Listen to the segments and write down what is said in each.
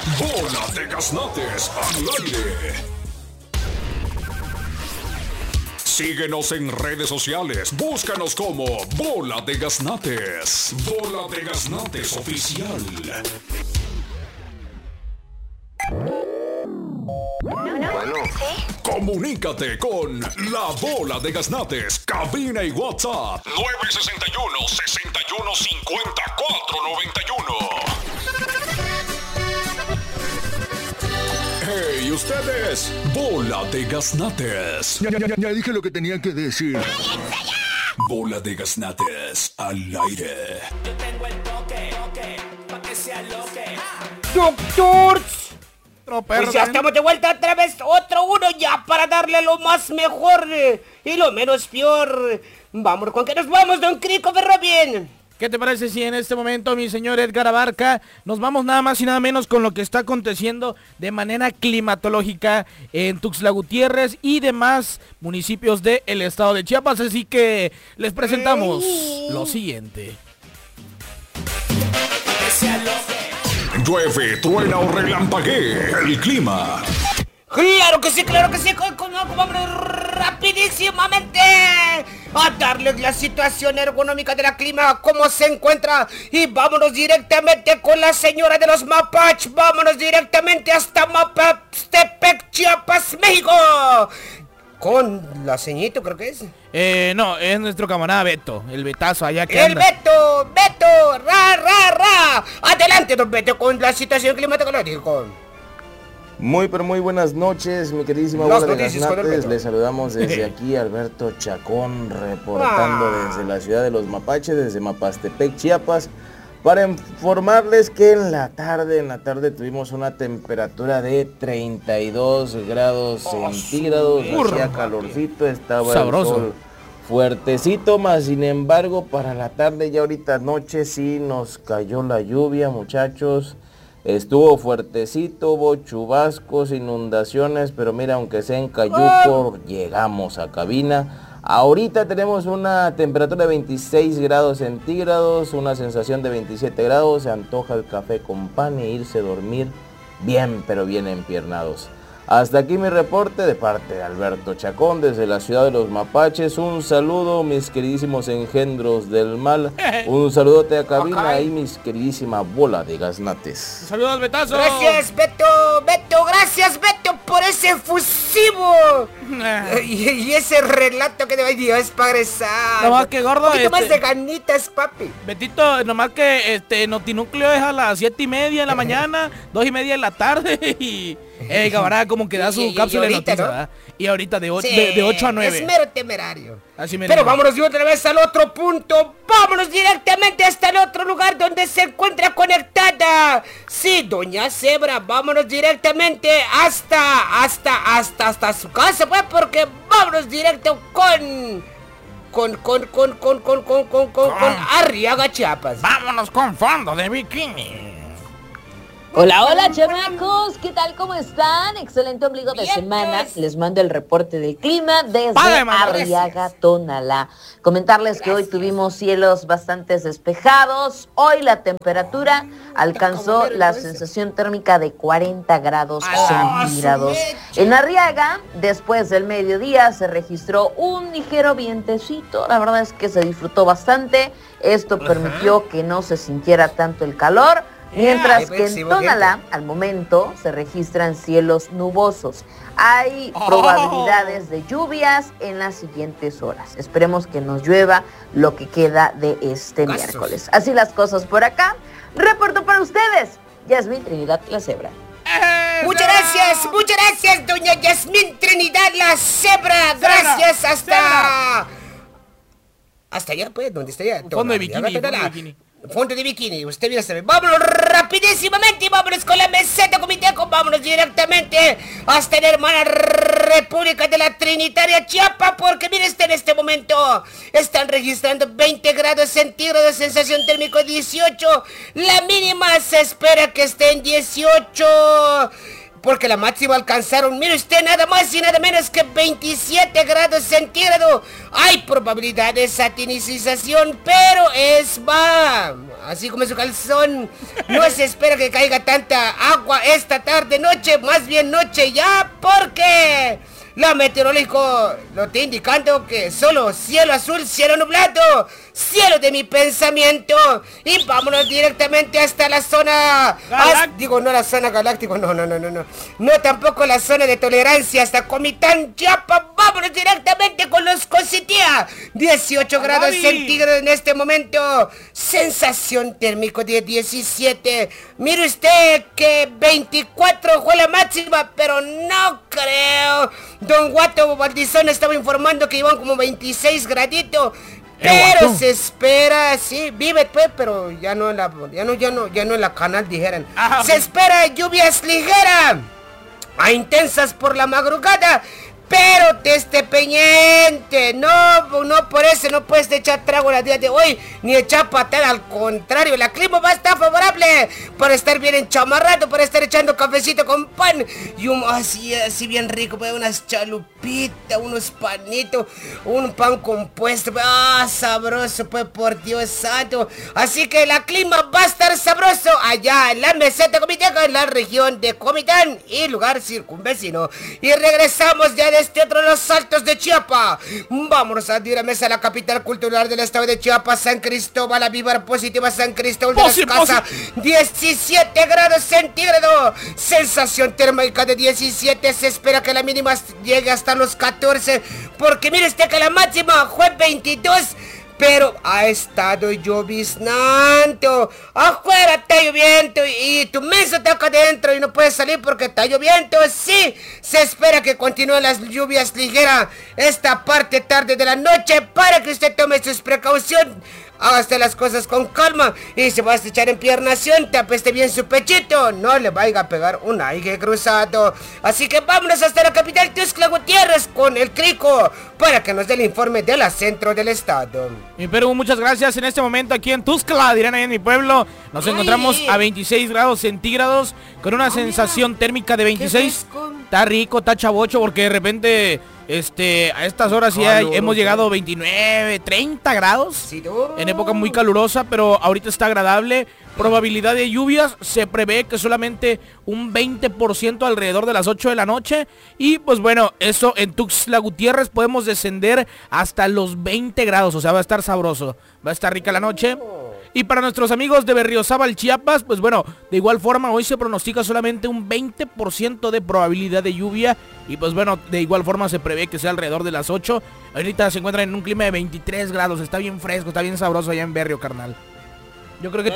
Bola de Gaznates al aire. Síguenos en redes sociales. Búscanos como Bola de Gaznates. Bola de Gaznates Oficial. Bueno. ¿Sí? Comunícate con La Bola de Gaznates. Cabina y WhatsApp 961-6150-491. Hey, ustedes, Bola de Gaznates. Ya dije lo que tenía que decir. Bola de Gaznates al aire. Yo tengo el toque, pa' que sea loque. ¡Doctor! Pues ya estamos de vuelta otra vez, otro uno ya para darle lo más mejor y lo menos peor. Vamos, ¿con qué nos vamos, don Crico Robin? ¿Qué te parece si en este momento, mi señor Edgar Abarca, nos vamos nada más y nada menos con lo que está aconteciendo de manera climatológica en Tuxtla Gutiérrez y demás municipios del estado de Chiapas? Así que les presentamos lo siguiente. Llueve, truena o relampaguee. El clima. Claro que sí, vamos rapidísimamente a darles la situación ergonómica de la clima, cómo se encuentra, y vámonos directamente con la señora de los Mapaches, vámonos directamente hasta Mapastepec, Chiapas, México, con la ceñito, creo que es. No, es nuestro camarada Beto, el Betazo allá que El anda. Beto, ra. Adelante, don Beto, con la situación climatológica. Muy buenas noches, mi queridísima Las Bola de noticias con Gaznates. Alberto. Les saludamos desde aquí, Alberto Chacón, reportando desde la ciudad de los Mapaches, desde Mapastepec, Chiapas, para informarles que en la tarde tuvimos una temperatura de 32 grados centígrados, hacía calorcito, estaba sabroso. el sol fuertecito, más sin embargo, para la tarde, ya ahorita noche, sí nos cayó la lluvia, muchachos. Estuvo fuertecito, hubo chubascos, inundaciones, pero mira, aunque sea en Cayuco, llegamos a cabina. Ahorita tenemos una temperatura de 26 grados centígrados, una sensación de 27 grados, se antoja el café con pan e irse a dormir bien, pero bien empiernados. Hasta aquí mi reporte de parte de Alberto Chacón desde la ciudad de los Mapaches. Un saludo, mis queridísimos engendros del mal. Un saludote a cabina y mis queridísima Bola de Gaznates. Saludos, Betazo. Gracias, Beto, gracias, Beto, por ese efusivo y ese relato que de Dios, Padre Santo. Nomás que gordo, un poquito más de ganitas, papi. Betito, nomás que Notinúcleo es a las 7:30 de la mañana, 2:30 de la tarde y... camarada, como que da su cápsula de ahorita, noticias, ¿no? ¿verdad? Y ahorita de 8 a 9. Es mero temerario. Así me Pero dijo. vámonos de otra vez al otro punto. Vámonos directamente hasta el otro lugar donde se encuentra conectada. Sí, doña Zebra, vámonos directamente hasta su casa, pues, porque vámonos directo con Arriaga, Chiapas. Vámonos con fondo de bikini. Hola, chamacos, ¿qué tal? ¿Cómo están? Excelente ombligo de Bien, semana. pues. Les mando el reporte del clima desde Padre, mamá, Arriaga, Tonalá. Comentarles que hoy tuvimos cielos bastante despejados. Hoy la temperatura alcanzó la sensación térmica de 40 grados centígrados. En Arriaga, después del mediodía, se registró un ligero vientecito. La verdad es que se disfrutó bastante. Esto permitió que no se sintiera tanto el calor. Mientras que en Tonalá, al momento, se registran cielos nubosos. Hay probabilidades de lluvias en las siguientes horas. Esperemos que nos llueva lo que queda de este miércoles. Así las cosas por acá. Reporto para ustedes, Yasmín Trinidad la Zebra. Muchas gracias, doña Yasmín Trinidad la Zebra. Gracias, hasta allá, pues, donde está allá. Fondo de bikini. Fondo de bikini, usted ya sabe. Vámonos rapidísimamente y vámonos con la meseta comiteco. Vámonos directamente hasta la hermana República de la Trinitaria Chiapas, porque mire, en este momento están registrando 20 grados centígrados, sensación térmica 18, la mínima se espera que esté en 18. porque la máxima alcanzaron, mire usted, nada más y nada menos que 27 grados centígrados. Hay probabilidad de satinización, pero es va, así como su calzón. No se espera que caiga tanta agua esta tarde, noche, más bien noche ya, porque la meteorológico lo está indicando que solo cielo azul, cielo nublado, cielo de mi pensamiento. Y vámonos directamente hasta la zona... digo, no la zona galáctico, no. No tampoco la zona de tolerancia, hasta Comitán, Chiapas. Vámonos directamente con los Cositía. 18 grados centígrados en este momento. Sensación térmico de 17. Mire usted que 24 fue la máxima, pero no creo. Don Guato Valdizón estaba informando que iban como 26 graditos. Pero se espera, sí, vive pues, pero ya no en la canal dijeran. Se espera lluvias ligeras a intensas por la madrugada. Pero desde pendiente, no por eso no puedes echar trago el día de hoy, ni echar patada, al contrario, la clima va a estar favorable para estar bien enchamarrado, para estar echando cafecito con pan, y así bien rico, pues, unas chalupitas, unos panitos, un pan compuesto, sabroso, pues, por Dios santo. Así que la clima va a estar sabroso allá en la meseta comiteca, en la región de Comitán y lugar circunvecino. Y regresamos ya de este otro, los Altos de Chiapas. Vámonos a Diramesa, la capital cultural del estado de Chiapas, San Cristóbal, la Víbora Positiva San Cristóbal de las Casas. 17 grados centígrados, sensación térmica de 17. Se espera que la mínima llegue hasta los 14, porque mire usted que la máxima fue 22. Pero ha estado lloviznando. Afuera está lloviendo y tu mesa está acá adentro y no puedes salir porque está lloviendo. Sí, se espera que continúen las lluvias ligeras esta parte tarde de la noche para que usted tome sus precauciones. Hágase las cosas con calma y se va a echar en piernación, tapeste bien su pechito, no le vaya a pegar un aire cruzado. Así que vámonos hasta la capital Tuxtla Gutiérrez con el Crico para que nos dé el informe de la centro del estado. Mi Perú, muchas gracias. En este momento aquí en Tuxtla, dirán ahí en mi pueblo, nos encontramos a 26 grados centígrados con una sensación térmica de 26. Está rico, está chavocho, porque de repente... a estas horas ya hemos llegado a 29, 30 grados en época muy calurosa, pero ahorita está agradable. Probabilidad de lluvias, se prevé que solamente un 20% alrededor de las 8 de la noche. Y pues bueno, eso en Tuxtla Gutiérrez podemos descender hasta los 20 grados, o sea, va a estar sabroso, va a estar rica la noche. Y para nuestros amigos de Berriozábal, Chiapas, pues bueno, de igual forma hoy se pronostica solamente un 20% de probabilidad de lluvia. Y pues bueno, de igual forma se prevé que sea alrededor de las 8. Ahorita se encuentran en un clima de 23 grados, está bien fresco, está bien sabroso allá en Berrio, carnal. Yo creo que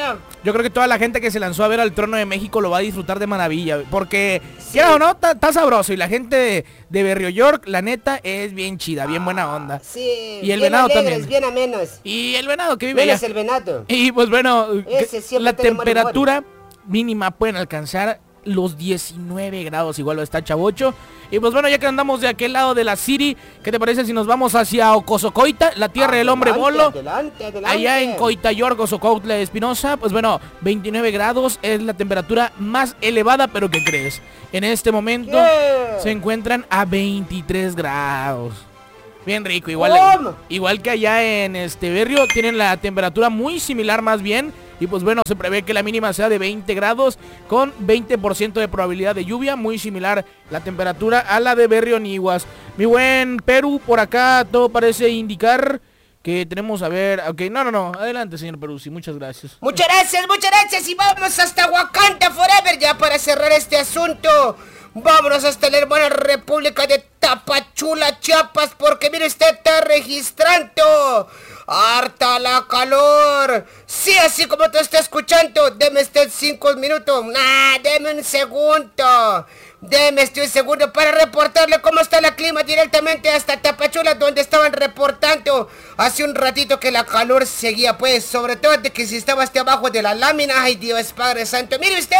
toda la gente que se lanzó a ver al Trono de México lo va a disfrutar de maravilla, porque quiera o no, está sabroso. Y la gente de Berrio York, la neta, es bien chida, bien buena onda. Sí, y el venado también. Bien a menos. Y el venado que vive allá. Es el venado. Y pues bueno, la temperatura mínima pueden alcanzar los 19 grados, igual está chavocho. Y pues bueno, ya que andamos de aquel lado de la City, ¿qué te parece si nos vamos hacia Ocosocoita, la tierra del hombre bolo? Adelante. Allá en Coitayork, Ocosocautla de Espinosa, pues bueno, 29 grados es la temperatura más elevada, pero ¿qué crees? En este momento se encuentran a 23 grados. Bien rico, igual que allá en Berrio, tienen la temperatura muy similar más bien. Y pues bueno, se prevé que la mínima sea de 20 grados con 20% de probabilidad de lluvia, muy similar la temperatura a la de Berrio Niguas. Mi buen Perú, por acá todo parece indicar que tenemos, a ver, ok, no, adelante señor Perú, sí, muchas gracias. Muchas gracias y vámonos hasta Wakanda Forever ya para cerrar este asunto. Vámonos hasta la hermana República de Tapachula, Chiapas, porque mire usted está registrando harta la calor. Sí, así como te está escuchando. Deme usted 5 minutos. Deme un segundo. Deme un segundo para reportarle cómo está la clima directamente hasta Tapachula, donde estaban reportando hace un ratito que la calor seguía, pues, sobre todo de que si estaba hasta abajo de la lámina. Ay, Dios Padre Santo. Mire usted,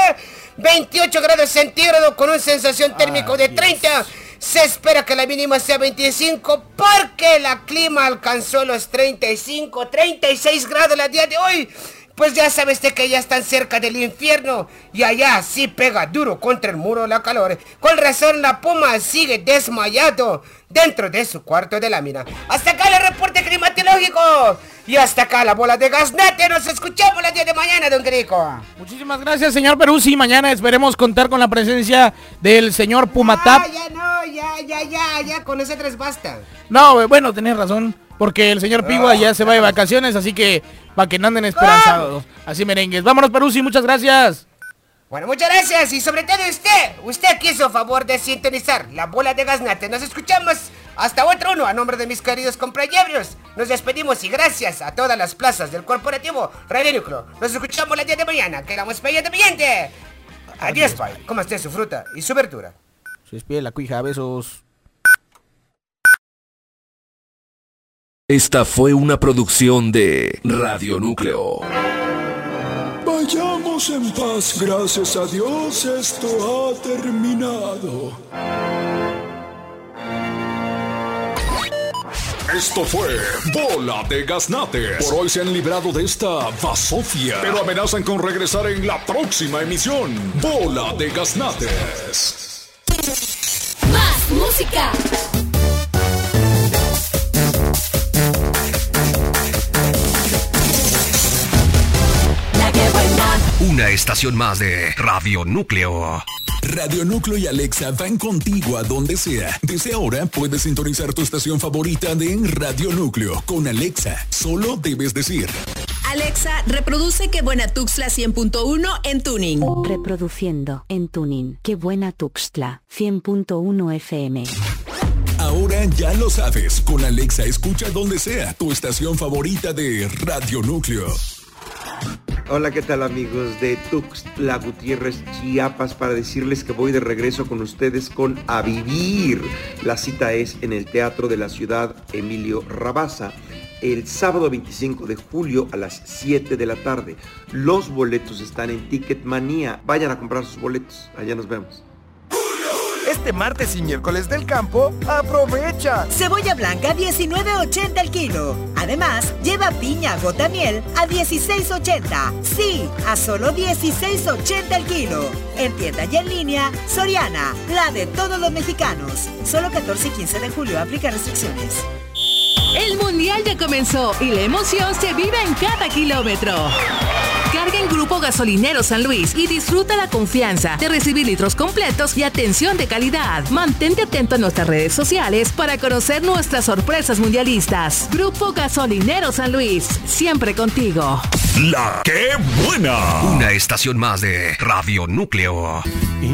28 grados centígrados con una sensación térmica de 30. Se espera que la mínima sea 25 porque la clima alcanzó los 35, 36 grados el día de hoy. pues ya sabes de que ya están cerca del infierno y allá sí pega duro contra el muro la calor. Con razón la Puma sigue desmayado dentro de su cuarto de lámina. Hasta acá el reporte climatológico y hasta acá la bola de gaznate. Nos escuchamos el día de mañana, don Grico. Muchísimas gracias, señor Peruzzi. Mañana esperemos contar con la presencia del señor Pumatap. Ya, con ese 3 basta. No, bueno, tenés razón, porque el señor Pigua ya se va de vacaciones, así que para que no anden esperanzados. Así merengues. Vámonos, Peruzzi, muchas gracias. Bueno, muchas gracias y sobre todo usted quiso favor de sintonizar la bola de gaznate. Nos escuchamos hasta otro uno. A nombre de mis queridos compañeros, nos despedimos y gracias a todas las plazas del corporativo Radio Núcleo. Nos escuchamos el día de mañana. Quedamos pendiente. Adiós, pai. Coma esté su fruta y su verdura. Se despide la cuija, besos. Esta fue una producción de Radio Núcleo. Vayamos en paz, gracias a Dios, esto ha terminado. Esto fue Bola de Gaznates. Por hoy se han librado de esta basofia, pero amenazan con regresar en la próxima emisión. Bola de Gaznates. Más música. Una estación más de Radio Núcleo. Radio Núcleo y Alexa van contigo a donde sea. Desde ahora puedes sintonizar tu estación favorita de Radio Núcleo. Con Alexa, solo debes decir: Alexa, reproduce Qué Buena Tuxtla 100.1 en Tuning. Reproduciendo en Tuning. Qué Buena Tuxtla 100.1 FM. Ahora ya lo sabes. Con Alexa escucha donde sea tu estación favorita de Radio Núcleo. Hola, ¿qué tal amigos de Tuxtla Gutiérrez, Chiapas? Para decirles que voy de regreso con ustedes con A Vivir. La cita es en el Teatro de la Ciudad Emilio Rabasa, el sábado 25 de julio a las 7 de la tarde. Los boletos están en Ticketmanía. Vayan a comprar sus boletos. Allá nos vemos. Este martes y miércoles del campo, aprovecha. Cebolla blanca 19.80 el kilo. Además, lleva piña gota miel a 16.80. Sí, a solo 16.80 el kilo. En tienda y en línea, Soriana, la de todos los mexicanos. Solo 14 y 15 de julio, aplica restricciones. El Mundial ya comenzó y la emoción se vive en cada kilómetro. Carga en Grupo Gasolinero San Luis y disfruta la confianza de recibir litros completos y atención de calidad. Mantente atento a nuestras redes sociales para conocer nuestras sorpresas mundialistas. Grupo Gasolinero San Luis, siempre contigo. La ¡Qué buena! Una estación más de Radio Núcleo.